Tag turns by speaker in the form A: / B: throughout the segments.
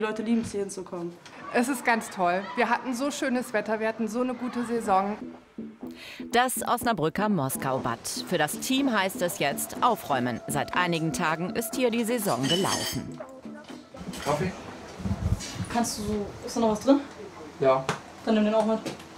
A: Die Leute lieben es, hier hinzukommen.
B: Es ist ganz toll. Wir hatten so schönes Wetter, wir hatten so eine gute Saison.
C: Das Osnabrücker Moskau-Bad. Für das Team heißt es jetzt aufräumen. Seit einigen Tagen ist hier die Saison gelaufen.
D: Kaffee?
A: Kannst du so... Ist da noch was drin?
D: Ja.
A: Dann nimm den auch mit.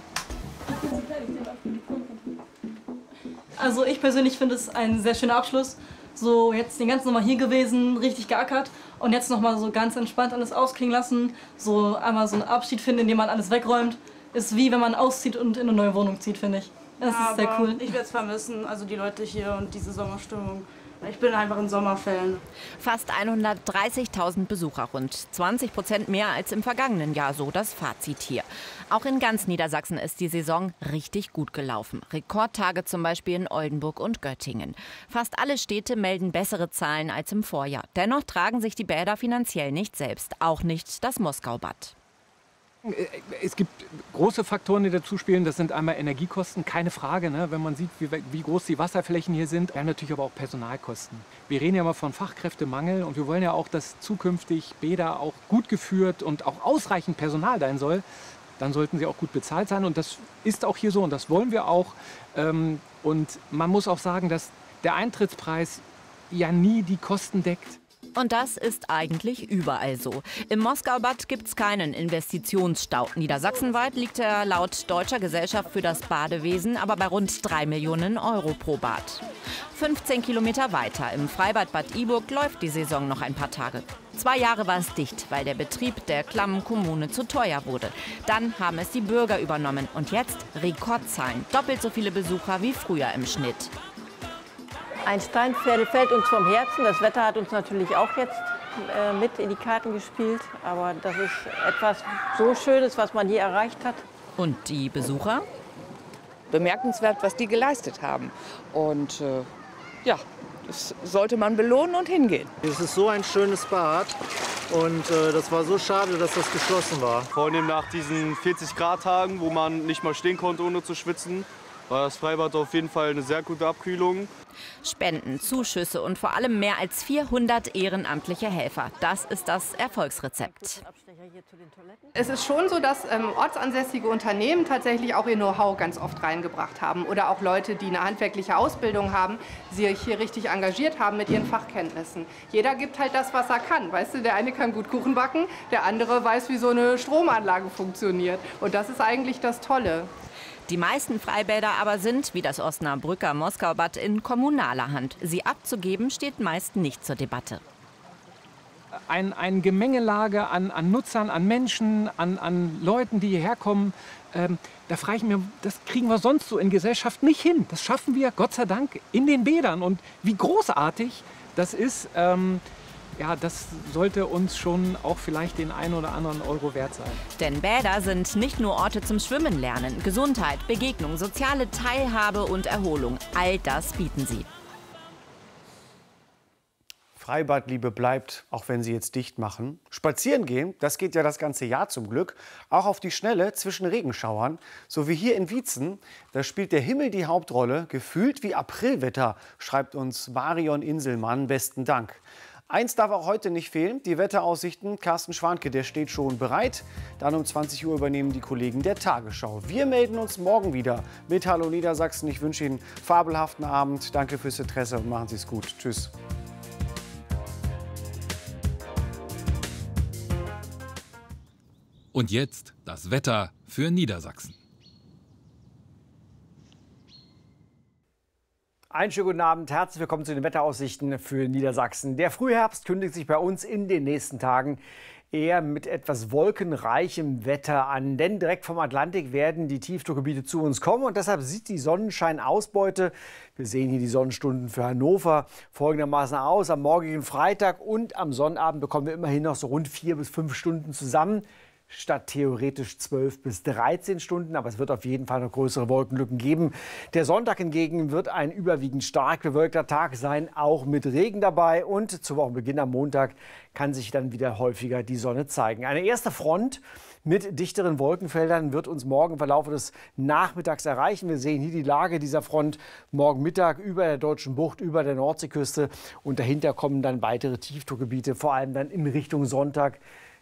A: Also ich persönlich finde es ein sehr schöner Abschluss. So jetzt den ganzen Sommer hier gewesen, richtig geackert und jetzt noch mal so ganz entspannt alles ausklingen lassen. So einmal so einen Abschied finden, indem man alles wegräumt. Ist wie wenn man auszieht und in eine neue Wohnung zieht, finde ich. Das ist sehr cool.
E: Ich werde es vermissen, also die Leute hier und diese Sommerstimmung. Ich bin einfach ein Sommerfan.
C: Fast 130.000 Besucher, rund 20% mehr als im vergangenen Jahr, so das Fazit hier. Auch in ganz Niedersachsen ist die Saison richtig gut gelaufen. Rekordtage zum Beispiel in Oldenburg und Göttingen. Fast alle Städte melden bessere Zahlen als im Vorjahr. Dennoch tragen sich die Bäder finanziell nicht selbst, auch nicht das Moskau-Bad.
D: Es gibt große Faktoren, die dazu spielen. Das sind einmal Energiekosten, keine Frage, ne? Wenn man sieht, wie groß die Wasserflächen hier sind. Wir haben natürlich aber auch Personalkosten. Wir reden ja mal von Fachkräftemangel und wir wollen ja auch, dass zukünftig Bäder auch gut geführt und auch ausreichend Personal sein soll. Dann sollten sie auch gut bezahlt sein und das ist auch hier so und das wollen wir auch. Und man muss auch sagen, dass der Eintrittspreis ja nie die Kosten deckt.
C: Und das ist eigentlich überall so. Im Moskau-Bad gibt es keinen Investitionsstau. Niedersachsenweit liegt er laut Deutscher Gesellschaft für das Badewesen aber bei rund 3 Millionen Euro pro Bad. 15 Kilometer weiter im Freibad Bad Iburg läuft die Saison noch ein paar Tage. 2 Jahre war es dicht, weil der Betrieb der klammen Kommune zu teuer wurde. Dann haben es die Bürger übernommen und jetzt Rekordzahlen. Doppelt so viele Besucher wie früher im Schnitt.
F: Ein Stein fällt uns vom Herzen. Das Wetter hat uns natürlich auch jetzt mit in die Karten gespielt. Aber das ist etwas so Schönes, was man hier erreicht hat.
C: Und die Besucher?
G: Bemerkenswert, was die geleistet haben. Und ja, das sollte man belohnen und hingehen.
H: Es ist so ein schönes Bad und das war so schade, dass das geschlossen war.
I: Vor allem nach diesen 40-Grad-Tagen, wo man nicht mal stehen konnte, ohne zu schwitzen, war das Freibad auf jeden Fall eine sehr gute Abkühlung.
C: Spenden, Zuschüsse und vor allem mehr als 400 ehrenamtliche Helfer. Das ist das Erfolgsrezept.
B: Es ist schon so, dass ortsansässige Unternehmen tatsächlich auch ihr Know-how ganz oft reingebracht haben. Oder auch Leute, die eine handwerkliche Ausbildung haben, sich hier richtig engagiert haben mit ihren Fachkenntnissen. Jeder gibt halt das, was er kann. Weißt du, der eine kann gut Kuchen backen, der andere weiß, wie so eine Stromanlage funktioniert. Und das ist eigentlich das Tolle.
C: Die meisten Freibäder aber sind, wie das Osnabrücker Moskau-Bad, in kommunaler Hand. Sie abzugeben steht meist nicht zur Debatte.
D: Eine Gemengelage an Nutzern, an Menschen, an Leuten, die hierher kommen. Da frage ich mich, das kriegen wir sonst so in Gesellschaft nicht hin. Das schaffen wir, Gott sei Dank, in den Bädern. Und wie großartig das ist, ja, das sollte uns schon auch vielleicht den einen oder anderen Euro wert sein.
C: Denn Bäder sind nicht nur Orte zum Schwimmen lernen. Gesundheit, Begegnung, soziale Teilhabe und Erholung. All das bieten sie.
J: Freibadliebe bleibt, auch wenn sie jetzt dicht machen. Spazieren gehen, das geht ja das ganze Jahr zum Glück. Auch auf die Schnelle zwischen Regenschauern. So wie hier in Wietzen. Da spielt der Himmel die Hauptrolle. Gefühlt wie Aprilwetter, schreibt uns Marion Inselmann. Besten Dank. Eins darf auch heute nicht fehlen, die Wetteraussichten. Carsten Schwanke, der steht schon bereit. Dann um 20 Uhr übernehmen die Kollegen der Tagesschau. Wir melden uns morgen wieder mit Hallo Niedersachsen. Ich wünsche Ihnen einen fabelhaften Abend. Danke fürs Interesse und machen Sie es gut. Tschüss.
K: Und jetzt das Wetter für Niedersachsen.
L: Einen schönen guten Abend, herzlich willkommen zu den Wetteraussichten für Niedersachsen. Der Frühherbst kündigt sich bei uns in den nächsten Tagen eher mit etwas wolkenreichem Wetter an. Denn direkt vom Atlantik werden die Tiefdruckgebiete zu uns kommen und deshalb sieht die Sonnenscheinausbeute, wir sehen hier die Sonnenstunden für Hannover, folgendermaßen aus. Am morgigen Freitag und am Sonnabend bekommen wir immerhin noch so rund 4 bis 5 Stunden zusammen. Statt theoretisch 12 bis 13 Stunden. Aber es wird auf jeden Fall noch größere Wolkenlücken geben. Der Sonntag hingegen wird ein überwiegend stark bewölkter Tag sein, auch mit Regen dabei. Und zu Wochenbeginn am Montag kann sich dann wieder häufiger die Sonne zeigen. Eine erste Front mit dichteren Wolkenfeldern wird uns morgen im Verlauf des Nachmittags erreichen. Wir sehen hier die Lage dieser Front morgen Mittag über der Deutschen Bucht, über der Nordseeküste. Und dahinter kommen dann weitere Tiefdruckgebiete, vor allem dann in Richtung Sonntag.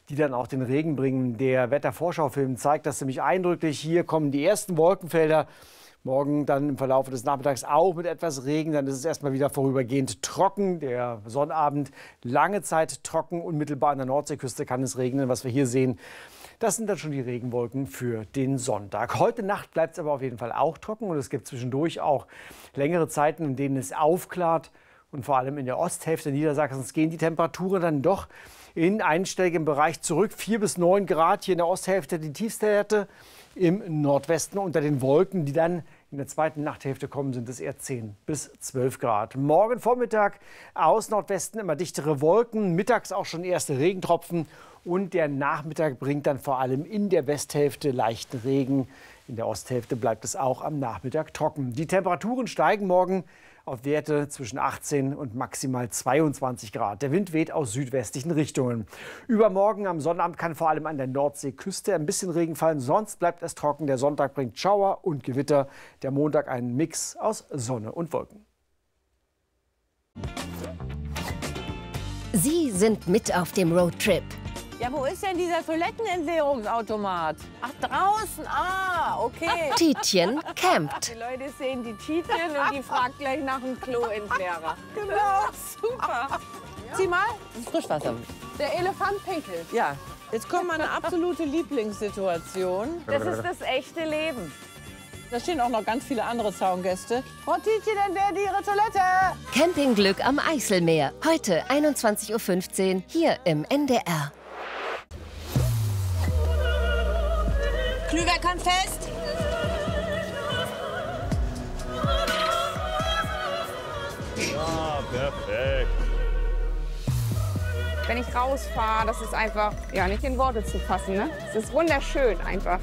L: die dann auch den Regen bringen. Der Wettervorschaufilm zeigt das ziemlich eindrücklich. Hier kommen die ersten Wolkenfelder. Morgen dann im Verlauf des Nachmittags auch mit etwas Regen. Dann ist es erstmal wieder vorübergehend trocken. Der Sonnabend lange Zeit trocken. Unmittelbar an der Nordseeküste kann es regnen. Was wir hier sehen, das sind dann schon die Regenwolken für den Sonntag. Heute Nacht bleibt es aber auf jeden Fall auch trocken. Und es gibt zwischendurch auch längere Zeiten, in denen es aufklart. Und vor allem in der Osthälfte Niedersachsens gehen die Temperaturen dann doch in einstelligem Bereich zurück. 4 bis 9 Grad hier in der Osthälfte, die tiefste Werte. Im Nordwesten unter den Wolken, die dann in der zweiten Nachthälfte kommen, sind es eher 10 bis 12 Grad. Morgen Vormittag aus Nordwesten immer dichtere Wolken, mittags auch schon erste Regentropfen. Und der Nachmittag bringt dann vor allem in der Westhälfte leichten Regen. In der Osthälfte bleibt es auch am Nachmittag trocken. Die Temperaturen steigen morgen auf Werte zwischen 18 und maximal 22 Grad. Der Wind weht aus südwestlichen Richtungen. Übermorgen am Sonnabend kann vor allem an der Nordseeküste ein bisschen Regen fallen. Sonst bleibt es trocken. Der Sonntag bringt Schauer und Gewitter. Der Montag einen Mix aus Sonne und Wolken.
M: Sie sind mit auf dem Roadtrip.
F: Ja, wo ist denn dieser Toilettenentleerungsautomat? Ach, draußen. Ah, okay.
M: Tietjen campt.
F: Die Leute sehen die Tietjen und die fragt gleich nach dem Kloentleerer. Genau, super. Sieh mal. Das ist Frischwasser.
B: Der Elefant pinkelt.
F: Ja, jetzt kommt meine absolute Lieblingssituation.
B: Das ist das echte Leben.
F: Da stehen auch noch ganz viele andere Zaungäste. Frau Tietjen, dann wäre die Ihre Toilette.
M: Campingglück am Eiselmeer. Heute 21:15 Uhr hier im NDR.
N: Klüver kann fest.
O: Ja, perfekt.
B: Wenn ich rausfahre, das ist einfach, ja, nicht in Worte zu fassen, ne? Es ist wunderschön einfach.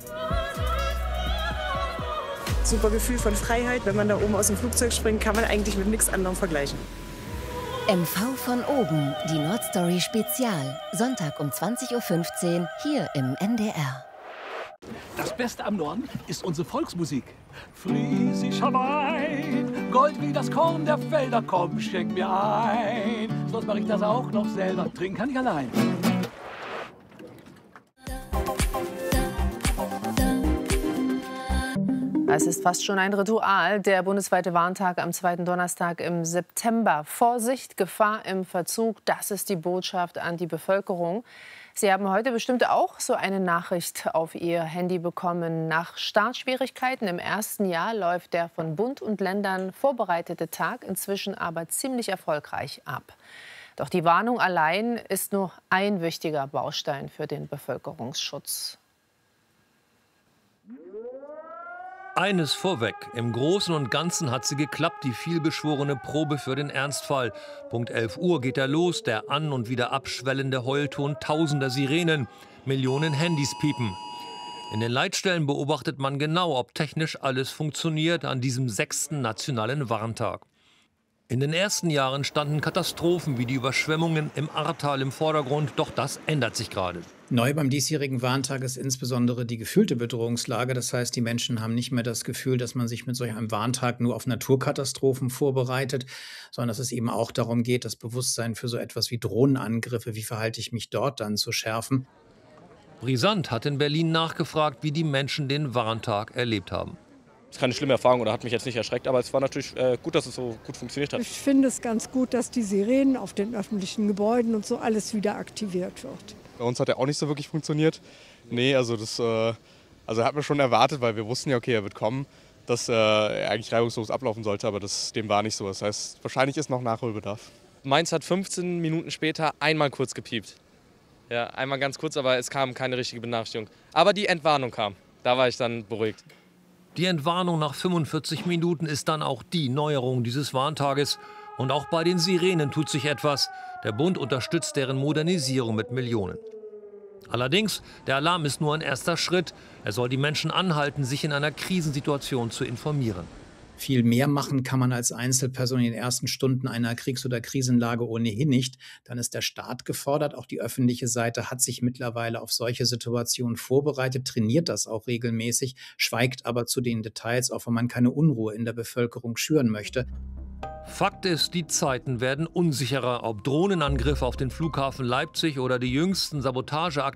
P: Super Gefühl von Freiheit. Wenn man da oben aus dem Flugzeug springt, kann man eigentlich mit nichts anderem vergleichen.
M: MV von oben, die Nordstory Spezial. Sonntag um 20:15 Uhr hier im NDR.
Q: Das Beste am Norden ist unsere Volksmusik. Friesischer Wein, Gold wie das Korn der Felder, komm, schenk mir ein. Sonst mache ich das auch noch selber, trinken kann ich allein.
R: Es ist fast schon ein Ritual, der bundesweite Warntag am zweiten Donnerstag im September. Vorsicht, Gefahr im Verzug, das ist die Botschaft an die Bevölkerung. Sie haben heute bestimmt auch so eine Nachricht auf Ihr Handy bekommen. Nach Startschwierigkeiten im ersten Jahr läuft der von Bund und Ländern vorbereitete Tag inzwischen aber ziemlich erfolgreich ab. Doch die Warnung allein ist nur ein wichtiger Baustein für den Bevölkerungsschutz.
S: Eines vorweg, im Großen und Ganzen hat sie geklappt, die vielbeschworene Probe für den Ernstfall. Punkt 11 Uhr geht er los, der an- und wieder abschwellende Heulton tausender Sirenen, Millionen Handys piepen. In den Leitstellen beobachtet man genau, ob technisch alles funktioniert an diesem 6. nationalen Warntag. In den ersten Jahren standen Katastrophen wie die Überschwemmungen im Ahrtal im Vordergrund, doch das ändert sich gerade.
T: Neu beim diesjährigen Warntag ist insbesondere die gefühlte Bedrohungslage. Das heißt, die Menschen haben nicht mehr das Gefühl, dass man sich mit solch einem Warntag nur auf Naturkatastrophen vorbereitet, sondern dass es eben auch darum geht, das Bewusstsein für so etwas wie Drohnenangriffe, wie verhalte ich mich dort dann, zu schärfen.
S: Brisant hat in Berlin nachgefragt, wie die Menschen den Warntag erlebt haben.
U: Das ist keine schlimme Erfahrung oder hat mich jetzt nicht erschreckt, aber es war natürlich gut, dass es so gut funktioniert hat.
V: Ich finde es ganz gut, dass die Sirenen auf den öffentlichen Gebäuden und so alles wieder aktiviert wird.
I: Bei uns hat er auch nicht so wirklich funktioniert. Nee, also das hat man schon erwartet, weil wir wussten ja, okay, er wird kommen, dass er eigentlich reibungslos ablaufen sollte, aber dem war nicht so. Das heißt, wahrscheinlich ist noch Nachholbedarf.
W: Meins hat 15 Minuten später einmal kurz gepiept. Ja, einmal ganz kurz, aber es kam keine richtige Benachrichtigung. Aber die Entwarnung kam. Da war ich dann beruhigt.
S: Die Entwarnung nach 45 Minuten ist dann auch die Neuerung dieses Warntages. Und auch bei den Sirenen tut sich etwas. Der Bund unterstützt deren Modernisierung mit Millionen. Allerdings, der Alarm ist nur ein erster Schritt. Er soll die Menschen anhalten, sich in einer Krisensituation zu informieren.
T: Viel mehr machen kann man als Einzelperson in den ersten Stunden einer Kriegs- oder Krisenlage ohnehin nicht. Dann ist der Staat gefordert. Auch die öffentliche Seite hat sich mittlerweile auf solche Situationen vorbereitet, trainiert das auch regelmäßig, schweigt aber zu den Details, auch wenn man keine Unruhe in der Bevölkerung schüren möchte.
S: Fakt ist, die Zeiten werden unsicherer. Ob Drohnenangriffe auf den Flughafen Leipzig oder die jüngsten Sabotageakte